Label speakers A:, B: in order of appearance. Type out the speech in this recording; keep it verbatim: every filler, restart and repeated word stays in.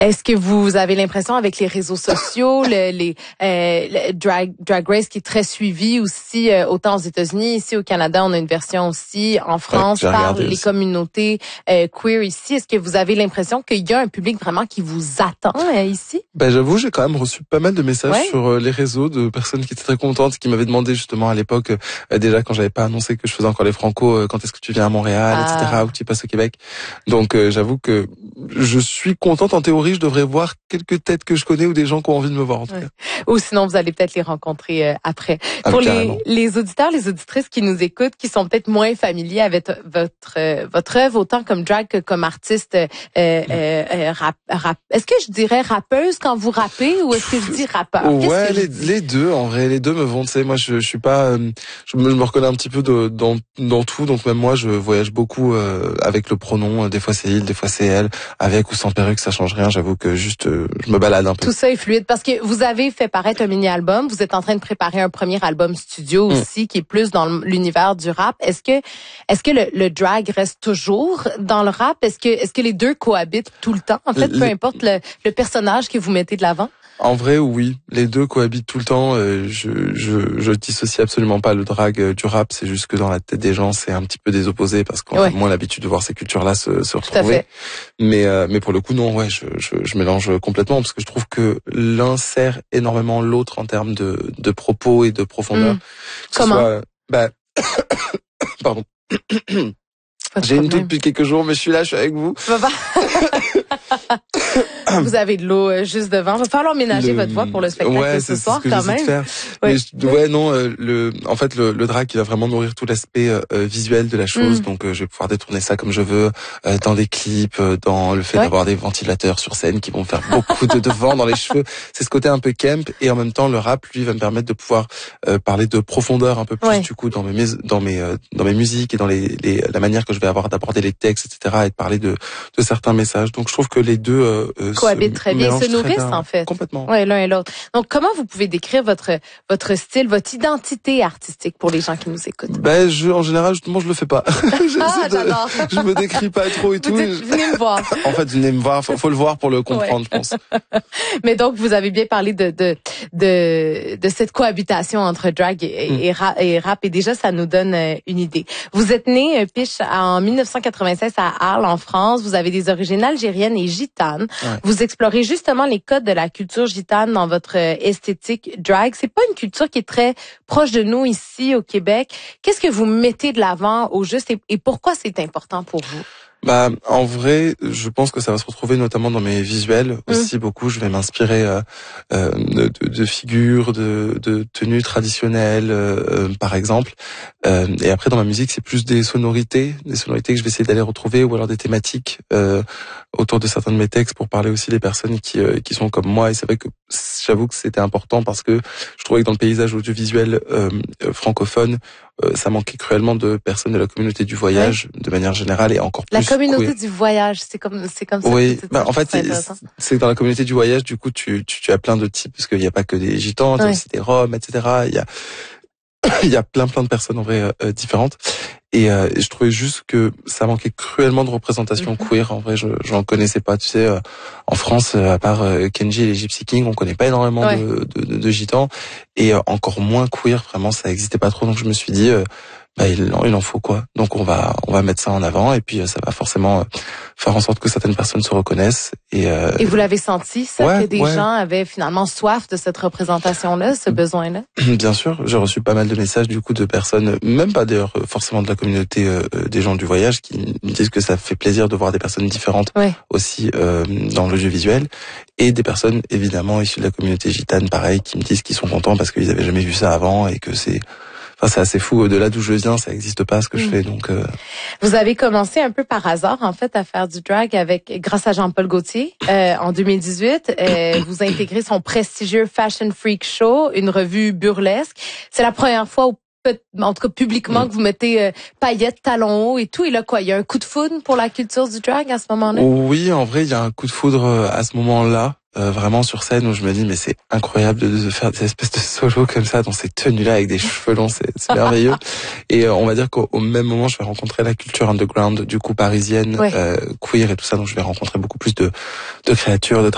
A: Est-ce que vous avez l'impression avec les réseaux sociaux, le, les euh, le drag, drag Race qui est très suivi aussi, euh, autant aux États-Unis, ici au Canada, on a une version aussi en France
B: ouais,
A: par les
B: aussi.
A: communautés euh, queer ici. Est-ce que vous avez l'impression qu'il y a un public vraiment qui vous attend euh, ici?
B: Ben j'avoue, j'ai quand même reçu pas mal de messages
A: ouais.
B: sur euh, les réseaux de personnes qui étaient très contentes, qui m'avaient demandé justement à l'époque, euh, déjà quand j'avais pas annoncé que je faisais encore les Franco, euh, quand est-ce que tu viens à Montréal,
A: ah.
B: et cetera, ou que tu passes au Québec. Donc euh, j'avoue que je suis contente. En théorie, je devrais voir quelques têtes que je connais ou des gens qui ont envie de me voir en tout
A: ouais.
B: cas.
A: Ou sinon, vous allez peut-être les rencontrer euh, après.
B: Ah,
A: Pour
B: carrément.
A: les, les auditeurs, les auditrices qui nous écoutent, qui sont peut-être moins familiers avec votre euh, votre œuvre, autant comme drag que comme artiste euh, euh, euh, rap, rap. Est-ce que je dirais rappeuse quand vous rappez ou est-ce que je dis rappeur?
B: Ouais,
A: que
B: les,
A: je
B: les deux. En vrai, les deux me vont. Tu sais, moi, je, je suis pas. Euh, je, me, je me reconnais un petit peu de, dans dans tout. Donc même moi, je voyage beaucoup euh, avec le pronom. Des fois c'est il, des fois c'est elle. Avec ou sans perruque, ça change rien. J'avoue que juste, euh, je me balade un peu.
A: Tout ça est fluide parce que vous avez fait paraître un mini-album. Vous êtes en train de préparer un premier album studio aussi, mm. qui est plus dans l'univers du rap. Est-ce que, est-ce que le, le drag reste toujours dans le rap? Est-ce que, est-ce que les deux cohabitent tout le temps? En fait, peu importe le, le personnage que vous mettez de l'avant.
B: En vrai, oui, les deux cohabitent tout le temps. Euh, je, je, je dissocie absolument pas le drag euh, du rap. C'est juste que dans la tête des gens, c'est un petit peu des opposés parce qu'on ouais. a moins l'habitude de voir ces cultures-là se, se retrouver. Mais, euh, mais pour le coup, non, ouais, je, je, je mélange complètement parce que je trouve que l'un sert énormément l'autre en termes de, de propos et de profondeur.
A: Mmh. Comment
B: soit, bah, pardon. J'ai une toux depuis quelques jours, mais je suis là, je suis avec vous.
A: Vous avez de l'eau euh, juste devant. Il va falloir ménager
B: le...
A: votre voix pour le spectacle
B: ouais,
A: de ce soir
B: ce que
A: quand même.
B: Faire. Ouais. Mais je... ouais, non, euh, le, en fait, le, le drag, il va vraiment nourrir tout l'aspect euh, visuel de la chose. Mm. Donc, euh, je vais pouvoir détourner ça comme je veux, euh, dans des clips, euh, dans le fait ouais. d'avoir des ventilateurs sur scène qui vont faire beaucoup de, de vent dans les cheveux. C'est ce côté un peu camp. Et en même temps, le rap, lui, va me permettre de pouvoir euh, parler de profondeur un peu plus, ouais. du coup, dans mes, dans mes, euh, dans mes musiques et dans les, les, la manière que je vais avoir d'aborder les textes, et cetera, et de parler de, de certains messages. Donc, je trouve que les deux euh,
A: cohabitent très bien, se nourrissent en fait.
B: Complètement.
A: Ouais, l'un et l'autre. Donc, comment vous pouvez décrire votre votre style, votre identité artistique pour les gens qui nous écoutent?
B: Ben, je, en général, justement, je le fais pas.
A: ah, j'adore.
B: Je me décris pas trop et
A: vous
B: tout.
A: Dites, venez me voir.
B: En fait, venez me voir. Faut, faut le voir pour le comprendre, ouais. je pense.
A: Mais donc, vous avez bien parlé de de de, de cette cohabitation entre drag et, mm. et, rap, et rap, et déjà, ça nous donne une idée. Vous êtes né, Piche, en mille neuf cent quatre-vingt-seize à Arles, en France. Vous avez des origines algériennes et gitanes. Ouais. Vous explorez justement les codes de la culture gitane dans votre esthétique drag. C'est pas une culture qui est très proche de nous ici au Québec. Qu'est-ce que vous mettez de l'avant au juste et, et pourquoi c'est important pour vous?
B: Bah, en vrai, je pense que ça va se retrouver notamment dans mes visuels aussi mmh. beaucoup. Je vais m'inspirer euh, euh, de, de figures, de, de tenues traditionnelles, euh, par exemple. Euh, et après, dans ma musique, c'est plus des sonorités, des sonorités que je vais essayer d'aller retrouver, ou alors des thématiques euh, autour de certains de mes textes pour parler aussi des personnes qui euh, qui sont comme moi. Et c'est vrai que j'avoue que c'était important parce que je trouvais que dans le paysage audiovisuel euh, francophone, euh, ça manquait cruellement de personnes de la communauté du voyage ouais. de manière générale et encore plus.
A: La communauté
B: queer.
A: du voyage, c'est comme c'est comme ça.
B: Oui,
A: c'est,
B: bah, en fait, c'est, c'est dans la communauté du voyage. Du coup, tu tu, tu as plein de types parce qu'il n'y a pas que des gitans, il y a aussi des roms, et cetera. Il y a il y a plein plein de personnes en vrai euh, différentes. Et euh, je trouvais juste que ça manquait cruellement de représentation mm-hmm. queer. En vrai, je j'en connaissais pas. Tu sais, euh, en France, euh, à part euh, Kenji et les Gypsy Kings, on connaît pas énormément ouais. de, de, de, de gitans. Et euh, encore moins queer, vraiment, ça existait pas trop. Donc je me suis dit, euh, bah il en, il en faut quoi. Donc on va on va mettre ça en avant. Et puis euh, ça va forcément euh, faire en sorte que certaines personnes se reconnaissent. Et, euh,
A: et vous l'avez senti, ça,
B: ouais,
A: que des
B: ouais.
A: gens avaient finalement soif de cette représentation-là, ce besoin-là?
B: Bien sûr, j'ai reçu pas mal de messages du coup de personnes, même pas d'ailleurs forcément de la communauté euh, des gens du voyage, qui me disent que ça fait plaisir de voir des personnes différentes ouais. aussi euh, dans l'audiovisuel, et des personnes évidemment issues de la communauté gitane, pareil, qui me disent qu'ils sont contents parce qu'ils avaient jamais vu ça avant et que c'est Enfin, c'est assez fou. De là d'où je viens, ça n'existe pas ce que mmh. je fais. Donc, euh...
A: vous avez commencé un peu par hasard, en fait, à faire du drag avec, grâce à Jean-Paul Gaultier, euh, en deux mille dix-huit. Euh, vous intégrez son prestigieux Fashion Freak Show, une revue burlesque. C'est la première fois où en tout cas publiquement, mmh. que vous mettez euh, paillettes, talons hauts et tout. Et là, quoi, il y a un coup de foudre pour la culture du drag à ce moment-là?
B: Oui, en vrai, il y a un coup de foudre à ce moment-là. Euh, vraiment sur scène où je me dis mais c'est incroyable de, de faire des espèces de solos comme ça dans ces tenues-là avec des cheveux longs, c'est, c'est merveilleux. Et euh, on va dire qu'au au même moment je vais rencontrer la culture underground du coup parisienne, ouais. euh, queer et tout ça, donc je vais rencontrer beaucoup plus de, de créatures, de